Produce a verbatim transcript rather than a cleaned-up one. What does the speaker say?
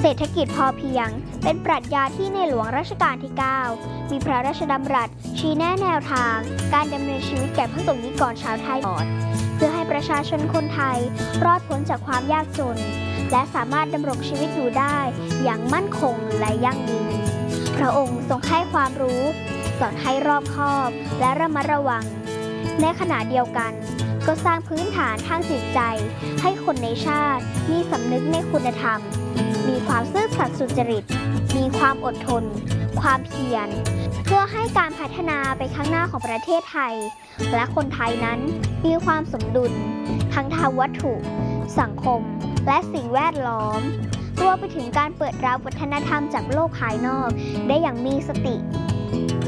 ศรษฐกิจพอเพียงเป็นปรัชญาที่ในหลวงรัชกาลที่ เก้า มีพระราชดำรัสชี้แนะแนวทางการดำเนินชีวิตแก่พระสงฆ์นิกรชาวไทยเพื่อให้ประชาชนคนไทยรอดพ้นจากความยากจนและสามารถดำรงชีวิตอยู่ได้อย่างมั่นคงและยั่งยืนพระองค์ทรงให้ความรู้สอนให้รอบคอบและระมัดระวังในขณะเดียวกันก็สร้างพื้นฐานทางจิตใจให้คนในชาติมีสำนึกในคุณธรรมมีความซื่อสัตย์สุจริตมีความอดทนความเพียรเพื่อให้การพัฒนาไปข้างหน้าของประเทศไทยและคนไทยนั้นมีความสมดุลทั้งทางวัตถุสังคมและสิ่งแวดล้อมรวมไปถึงการเปิดรับวัฒนธรรมจากโลกภายนอกได้อย่างมีสติ